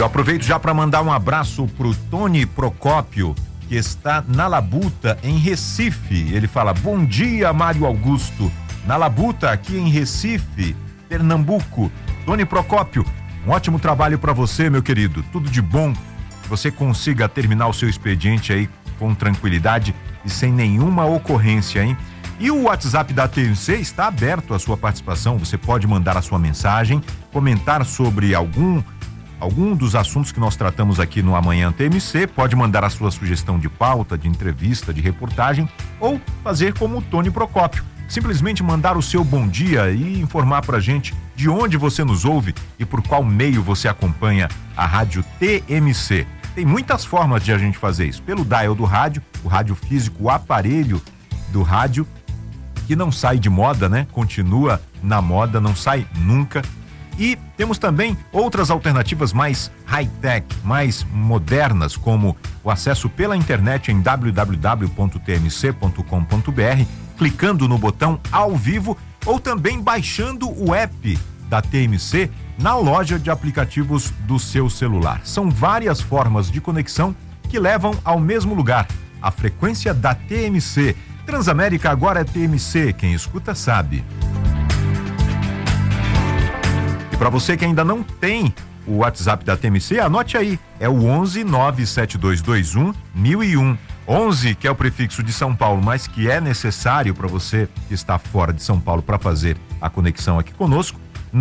Eu aproveito já para mandar um abraço pro Tony Procópio, que está na Labuta, em Recife. Ele fala: bom dia, Mário Augusto. Na Labuta, aqui em Recife, Pernambuco. Tony Procópio, um ótimo trabalho para você, meu querido. Tudo de bom. Você consiga terminar o seu expediente aí com tranquilidade e sem nenhuma ocorrência, hein? E o WhatsApp da TMC está aberto à sua participação. Você pode mandar a sua mensagem, comentar sobre algum dos assuntos que nós tratamos aqui no Amanhã TMC, pode mandar a sua sugestão de pauta, de entrevista, de reportagem, ou fazer como o Tony Procópio, simplesmente mandar o seu bom dia e informar pra gente de onde você nos ouve e por qual meio você acompanha a rádio TMC. Tem muitas formas de a gente fazer isso, pelo dial do rádio, o rádio físico, o aparelho do rádio, que não sai de moda, né? Continua na moda, não sai nunca. E temos também outras alternativas mais high-tech, mais modernas, como o acesso pela internet em www.tmc.com.br, clicando no botão ao vivo, ou também baixando o app da TMC na loja de aplicativos do seu celular. São várias formas de conexão que levam ao mesmo lugar, a frequência da TMC. Transamérica agora é TMC, quem escuta sabe. Para você que ainda não tem o WhatsApp da TMC, anote aí, é o 11 97221 1001. 11, que é o prefixo de São Paulo, mas que é necessário para você que está fora de São Paulo para fazer a conexão aqui conosco,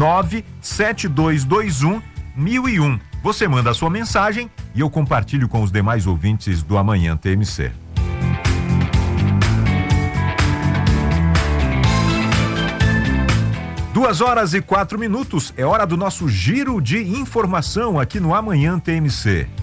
97221 1001. Você manda a sua mensagem e eu compartilho com os demais ouvintes do Amanhã TMC. Duas horas e 4 minutos, é hora do nosso giro de informação aqui no Amanhã TMC.